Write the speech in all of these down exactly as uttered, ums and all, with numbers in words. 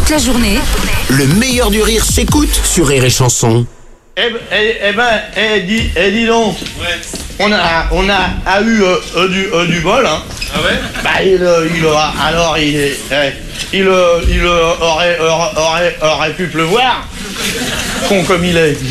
toute la journée. Le meilleur du rire s'écoute sur Rire et Chanson. Eh, eh, eh ben, eh, dis, eh, dis donc, Ouais. on a, on a, a eu euh, euh, du, euh, du bol, hein. Ah ouais? Bah, il, euh, il aura, alors, il, est, eh, il, euh, il euh, aurait, aurait, aurait, aurait pu pleuvoir, con comme il est.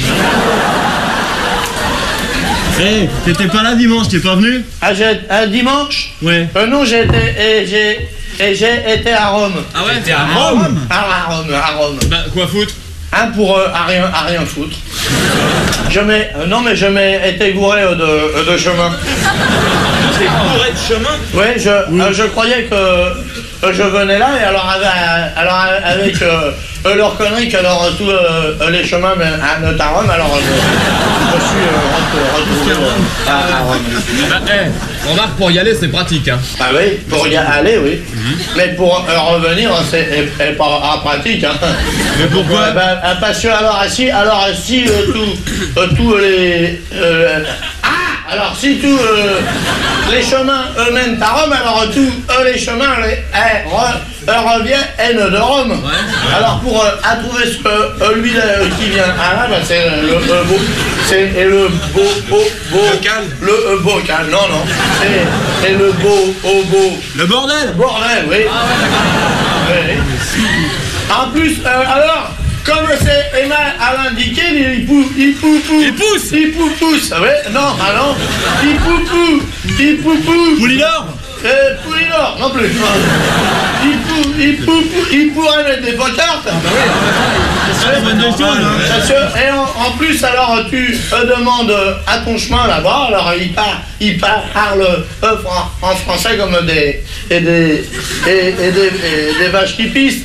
Eh, hey, t'étais pas là dimanche, t'es pas venu? Ah, j'ai, ah, dimanche? Ouais. Euh, non, j'ai été, eh, j'ai, eh, j'ai été à Rome. Ah ouais? T'es à Rome? Ah, à Rome, à Rome. Bah, quoi foutre? Hein, pour euh, à rien, à rien foutre. Je m'ai, euh, non mais je m'ai été gouré euh, de, euh, de chemin. T'es bourré de chemin? Ouais, je, Oui. euh, je croyais que euh, je venais là et alors avec, alors avec euh, euh, leur connerie qu'alors euh, tous euh, les chemins mènent à à Rome, alors euh, je, je suis euh, retrouvé euh, à, à Rome. Bah, eh, remarque, pour y aller, c'est pratique, hein. Ah oui, pour y aller, oui. Mais pour euh, revenir, c'est est, est pas ah, pratique. Hein. Mais pourquoi? Ouais, bah, ah, parce que alors si, alors si euh, tout, euh, tous les euh, ah, alors si tous euh, les chemins eux mènent à Rome, alors tous euh, les chemins les, eh, re, euh, reviennent de Rome. Ouais. Alors pour euh, à trouver ce que euh, lui là, euh, qui vient à là, bah, c'est le euh, beau, c'est et le beau beau beau Bocal. le euh, bocal, non non, c'est et le beau au beau Le bordel! bordel, oui. Oui. En plus, euh, alors, comme c'est Emma à l'indiqué, il pou, il pou, pou, Il pousse. il pou, pousse, ouais, non, ah non, il pou, pou, il pou, pou, Poulinor! euh, Poulinor, non plus, il pou, il pou, pou, il pourrait mettre des pancartes, ah bah oui, C'est une bonne des choses, hein. parce que, et en, en plus, alors, tu euh, demandes à ton chemin là-bas, alors il parle, il parle euh, fran- en français comme des, et des, et, et des, et des vaches qui pissent.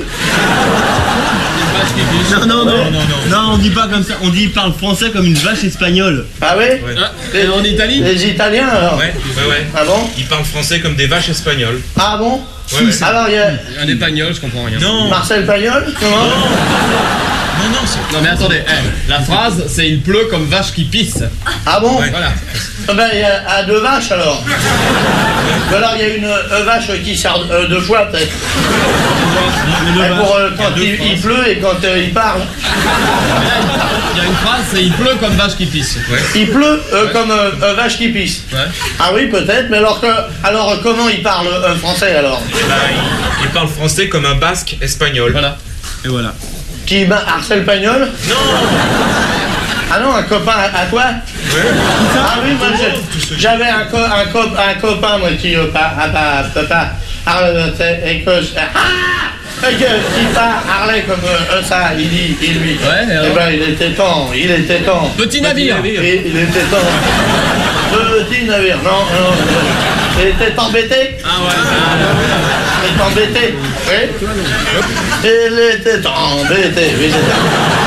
Non, non, non, non, non, on dit pas comme ça, on dit il parle français comme une vache espagnole. Ah oui? Ah, et en Italie? Les Italiens, alors? Ouais, ouais, ouais. Ah bon? Ils parlent français comme des vaches espagnoles. Ah bon? Ouais, ouais. Alors, il y a Un espagnol, je comprends rien. Non, Marcel Pagnol, comment? non, non, c'est... Non mais attendez, eh, la phrase, c'est il pleut comme vache qui pisse. Ah bon? Ouais. Voilà. Ah ben, il y a ah, deux vaches, alors. Ou alors, il y a une euh, vache qui sert euh, deux fois, peut-être. Et pour euh, quand il, il pleut et quand euh, il parle. Il y a une phrase, c'est il pleut comme vache qui pisse. Ouais. Il pleut euh, comme euh, euh, vache qui pisse. Ouais. Ah oui, peut-être, mais alors que, alors euh, comment il parle euh, français alors? Bah, il, il parle français comme un basque espagnol. Voilà. Et voilà. Qui ben, Arsène Pagnol? Non. Ah non, un copain à, à toi? Ouais. Ah oui, moi je- j'avais un, co un, co un copain moi qui euh, pas, ah, pas, pas, pas, Arle- et que ah, et que il part Harley comme euh, ça, il dit, il lui. Ouais, et eh alors ben il était temps, il était temps. Petit navire. Il, il était temps. Petit navire, non, non. Il était embêté. Ah ouais. Il était embêté. Oui. Il était embêté, oui, c'est ça.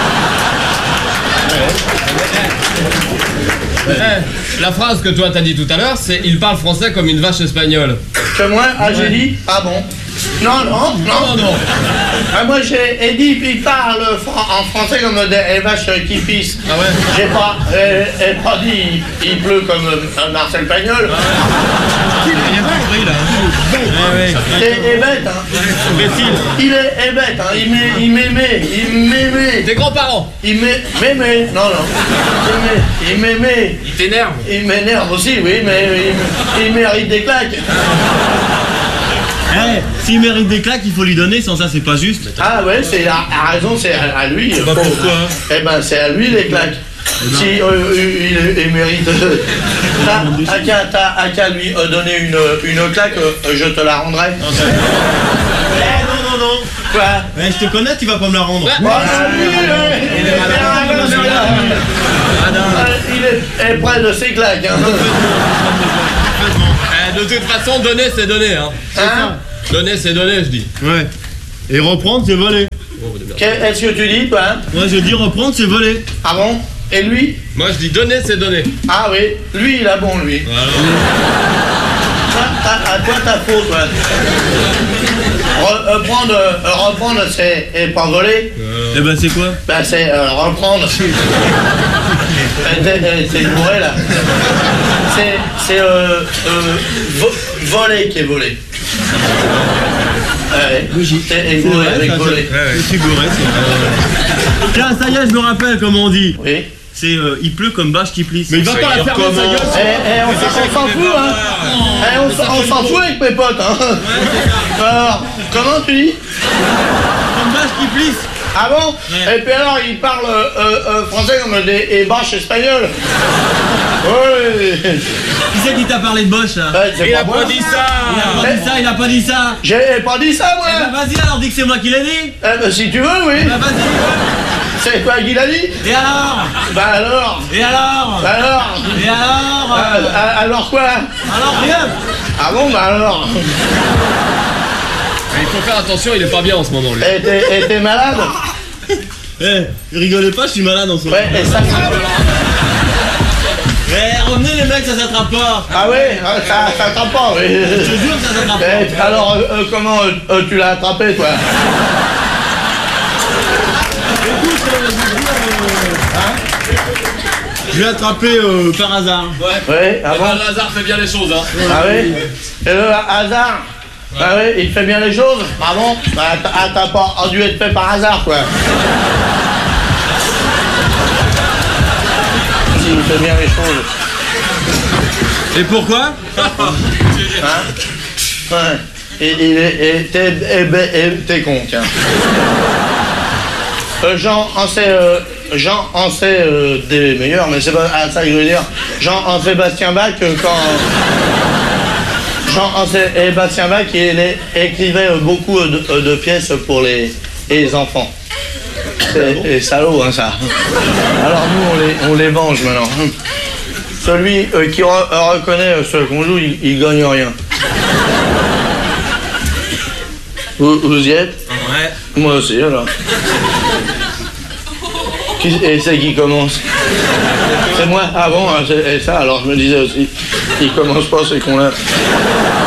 Eh, la phrase que toi t'as dit tout à l'heure, c'est il parle français comme une vache espagnole. Que moi, ah j'ai dit, ah bon? Non, non, non, Non, non. Ah, moi j'ai dit, il parle fran en français comme des vaches qui pissent. Ah ouais. J'ai pas, euh, euh, pas dit, il, il pleut comme euh, Marcel Pagnol. Il a pas compris là. Il est bête, hein. Imbécile. Il est, est bête, hein. Il m'aimait, il m'aimait, il m'aimait. Tes grands-parents. Il m'aimait, non, non. Il m'aimait, il m'aimait. Il t'énerve. Il m'énerve aussi, oui, mais il, il mérite des claques. Eh, s'il mérite des claques, il faut lui donner, sans ça c'est pas juste. Ah ouais, c'est à, à raison, c'est à, à lui. Bah, Faut- pourquoi? Eh ben c'est à lui les claques. Si euh, il, il mérite, euh, t'as à qu'à t'as à qu'à lui euh, donner une, une claque, euh, je te la rendrai. Eh, non, non, non. Quoi? Eh, je te connais, tu vas pas me la rendre. Ah, lui, euh, il est malin, celui-là. Euh, Il est, est près de ses claques. Hein. Eh, de toute façon, donner c'est donner, hein. Hein? Donner c'est donner, je dis. Ouais. Et reprendre, c'est voler. Qu'est-ce que tu dis, toi? Hein? Moi je dis reprendre, c'est voler. Ah bon? Et lui? Moi je dis donner c'est donner. Ah oui, lui il a bon, lui. Voilà. À, à toi ta faute, toi. Re, reprendre, euh, reprendre, c'est et pas voler. Euh... Eh ben c'est quoi? Ben c'est euh, reprendre. C'est bourré là. C'est c'est euh, euh, vo voler qui est volé. Ouais. Logique. Et, et C'est gouré, vrai, avec ça, gouré. je- Je suis gouré, c'est vrai. Tiens, ça y est, je me rappelle comment on dit. Oui. C'est euh, il pleut comme bâche qui plisse. Mais il va pas la fermer sa gueule. Eh, eh, on s'en on s'en fout, hein. Eh, on s'en- on s'en fout avec mes potes, hein. Alors, comment tu dis? Comme bâche qui plisse. Ah bon? Ouais. Et puis alors, ils parlent euh, euh, français comme des et bâches espagnoles. Oui. Qui c'est qui t'a parlé de Bosch là? Ouais, c'est Il pas a moi. pas dit Il a ça. pas dit ça, il a pas dit ça. J'ai pas dit ça, moi. Eh ben, vas-y alors, dis que c'est moi qui l'ai dit. Eh ben, si tu veux, oui. Bah vas-y. C'est toi qui l'a dit? Et alors? Bah alors? Et alors? Bah alors? Et alors? Ah, euh, ah, alors quoi? Alors rien. Ah bon, bah alors? Il faut faire attention, il est pas bien en ce moment lui. Et t'es et t'es malade? Eh, rigolez pas, je suis malade en ce moment. Ouais, et ça frappe? Eh, revenez les mecs, ça s'attrape pas. Ah ouais? Ah, Ça ça attrape pas, oui. Je te jure que ça s'attrape Eh, pas. alors, euh, euh, comment euh, euh, tu l'as attrapé, toi? Écoute, euh, je veux dire, euh, hein, je l'ai attrapé euh, par hasard. Oui, ah Eh bon? ben, le hasard fait bien les choses, hein. Ah oui? Et le hasard? Ah oui, il fait bien les choses? Ah bon? Bah, t'as ah, t'as pas dû être fait par hasard, quoi. Si, il fait bien les choses. Et pourquoi? Hein? Ouais. Et, il est- et t'es et, ben- et t'es con, tiens. Euh, Jean en sait, euh, Jean en sait euh, des meilleurs, mais c'est pas à ça que je veux dire. Jean en Sébastien Bach, euh, quand Jean en Sébastien Bach, il est- écrivait euh, beaucoup de, euh, de pièces pour les, les enfants. C'est c'est salaud, hein, ça. Alors nous, on les, on les venge maintenant. Celui euh, qui re- euh, reconnaît euh, ce qu'on joue, il, il gagne rien. Vous, vous y êtes? Ouais. Moi aussi, alors. Qui, et c'est qui commence? C'est moi? Ah bon, hein, c'est- et ça, alors je me disais aussi, il commence pas, c'est qu'on l'a.